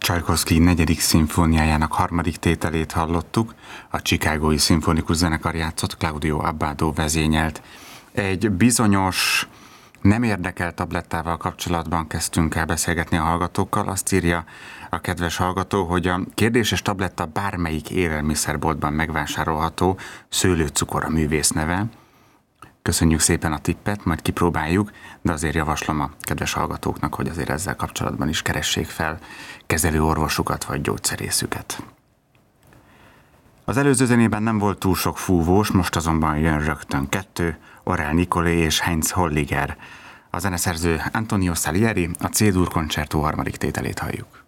Csajkovszky 4. szimfóniájának 3. tételét hallottuk, a Chicagói Szimfonikus Zenekar játszott, Claudio Abbado vezényelt. Egy bizonyos nem érdekel tablettával kapcsolatban kezdtünk el beszélgetni a hallgatókkal. Azt írja a kedves hallgató, hogy a kérdéses tabletta bármelyik élelmiszerboltban megvásárolható, szőlőcukor a művész neve. Köszönjük szépen a tippet, majd kipróbáljuk, de azért javaslom a kedves hallgatóknak, hogy azért ezzel kapcsolatban is keressék fel kezelőorvosukat vagy gyógyszerészüket. Az előző zenében nem volt túl sok fúvós, most azonban jön rögtön 2, Aurel Nicolé és Heinz Holliger. A zeneszerző Antonio Salieri, a C-dur koncertó 3. tételét halljuk.